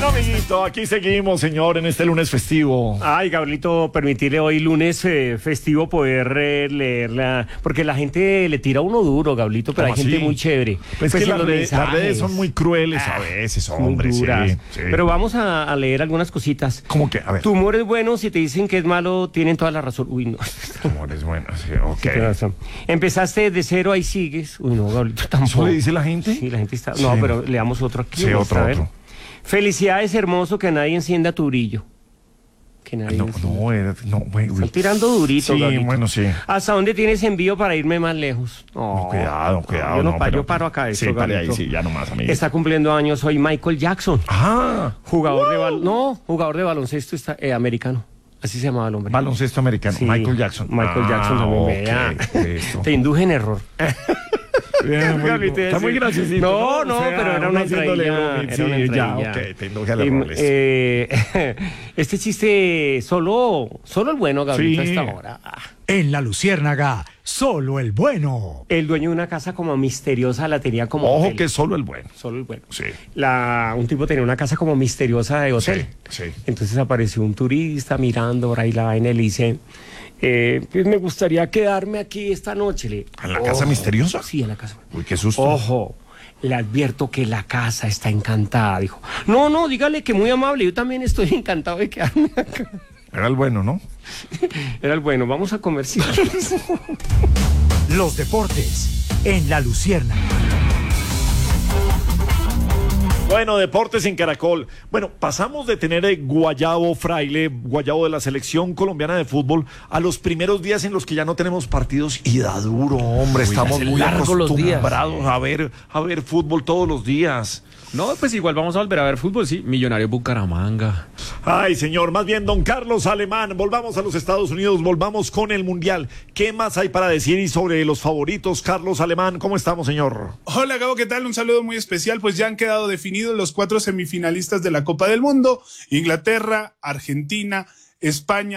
Bueno, amiguito, aquí seguimos, señor, en este lunes festivo. Ay, Gabrielito, permitirle hoy lunes festivo poder leerla, porque la gente le tira a uno duro, Gabrielito, pero hay ¿Cómo gente así? muy chévere. Pues que en las los redes son muy crueles a muy veces, hombre, sí, duras. sí. Pero vamos a leer algunas cositas. ¿Cómo que? A ver. Tu humor es bueno, si te dicen que es malo, tienen toda la razón. Uy, no. Tu humor es bueno, sí, ok. Tienes razón. Empezaste de cero, ahí sigues. Uy, no, Gabrielito, ¿Eso tampoco. le dice la gente? Sí, la gente está... Sí. No, pero leamos otro aquí. Sí, vamos a ver. otro. Felicidades, hermoso, que nadie encienda tu brillo. Que nadie encienda. Güey. Están tirando durito, Sí, Gabrielito. bueno, sí. ¿Hasta dónde tienes envío para irme más lejos? No, cuidado. Yo paro acá. Sí, pare ahí, sí, ya nomás, amigo. Está cumpliendo años hoy Michael Jackson. Ah, Jugador de baloncesto americano. Así se llamaba el hombre. baloncesto americano, Sí, Michael Jackson. Michael Jackson también. Vea. Listo. Te induje en error. Está muy graciosito. No, pero era una entradilla. Sí, ya, ok, te induje al error. Este chiste, solo el bueno, Gabriel, Sí. hasta ahora. En La Luciérnaga, solo el bueno. El dueño de una casa como misteriosa la tenía como Ojo hotel. que es solo el bueno. Solo el bueno. Sí. Un tipo tenía una casa como misteriosa de hotel. Sí. Entonces apareció un turista mirando por ahí la vaina y le dice, pues me gustaría quedarme aquí esta noche. ¿En la casa misteriosa? Sí, en la casa. Uy, qué susto. Ojo, le advierto que la casa está encantada. Dijo, no, dígale que muy amable, yo también estoy encantado de quedarme acá. Era el bueno, ¿no? Era el bueno, vamos a comercial. Los deportes en La Luciérnaga. Bueno, deportes en Caracol. Bueno, pasamos de tener Guayabo Fraile, Guayabo de la selección colombiana de fútbol, a los primeros días en los que ya no tenemos partidos y da duro, hombre. Estamos muy acostumbrados a ver fútbol todos los días. No, pues igual vamos a volver a ver fútbol, sí. Millonario Bucaramanga. Ay, señor, más bien don Carlos Alemán, volvamos a los Estados Unidos, volvamos con el Mundial. ¿Qué más hay para decir y sobre los favoritos? Carlos Alemán, ¿cómo estamos, señor? Hola, Gabo, ¿qué tal? Un saludo muy especial, pues ya han quedado definidos los 4 semifinalistas de la Copa del Mundo: Inglaterra, Argentina, España,